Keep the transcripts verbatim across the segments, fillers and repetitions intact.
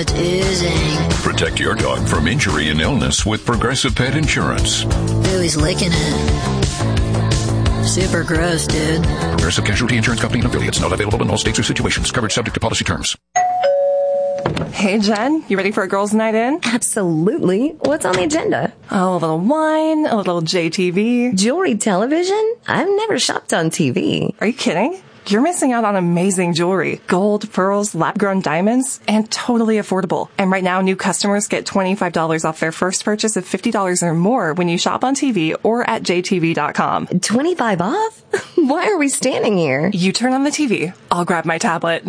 it's oozing. Protect your dog from injury and illness with Progressive Pet Insurance. Ooh, he's licking it. Super gross, dude. Progressive Casualty Insurance Company and affiliates. Not available in all states or situations. Coverage subject to policy terms. Hey, Jen, you ready for a girls' night in? Absolutely. What's on the agenda? Oh, a little wine, a little J T V. Jewelry television? I've never shopped on T V. Are you kidding? You're missing out on amazing jewelry. Gold, pearls, lab-grown diamonds, and totally affordable. And right now, new customers get twenty-five dollars off their first purchase of fifty dollars or more when you shop on T V or at j t v dot com. twenty-five off? Why are we standing here? You turn on the T V. I'll grab my tablet.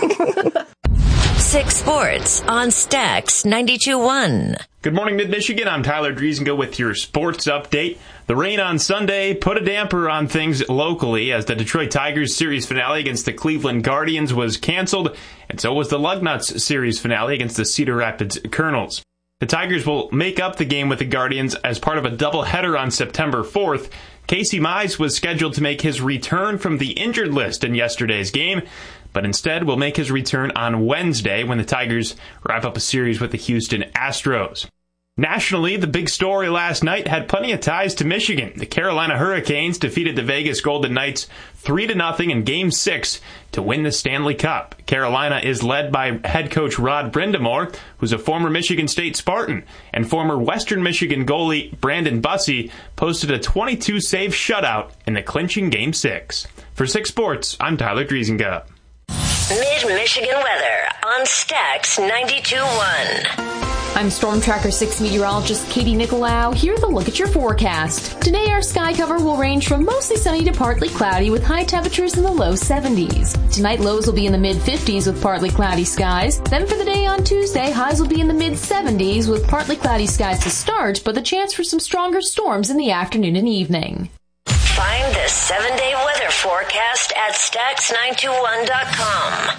Six Sports on Stax ninety-two point one. Good morning, Mid-Michigan. I'm Tyler Driesinga with your sports update. The rain on Sunday put a damper on things locally as the Detroit Tigers series finale against the Cleveland Guardians was canceled, and so was the Lugnuts series finale against the Cedar Rapids Colonels. The Tigers will make up the game with the Guardians as part of a doubleheader on September fourth. Casey Mize was scheduled to make his return from the injured list in yesterday's game, but instead will make his return on Wednesday when the Tigers wrap up a series with the Houston Astros. Nationally, the big story last night had plenty of ties to Michigan. The Carolina Hurricanes defeated the Vegas Golden Knights three to nothing in Game six to win the Stanley Cup. Carolina is led by head coach Rod Brindamore, who's a former Michigan State Spartan, and former Western Michigan goalie Brandon Bussey posted a twenty-two save shutout in the clinching Game six. For Six Sports, I'm Tyler Driesinga. Mid-Michigan weather on Stax ninety-two point one. I'm Storm Tracker six meteorologist Katie Nicolau. Here's a look at your forecast. Today, our sky cover will range from mostly sunny to partly cloudy with high temperatures in the low seventies. Tonight, lows will be in the mid fifties with partly cloudy skies. Then for the day on Tuesday, highs will be in the mid seventies with partly cloudy skies to start, but the chance for some stronger storms in the afternoon and evening. Find the seven-day weather forecast at stax nine two one dot com.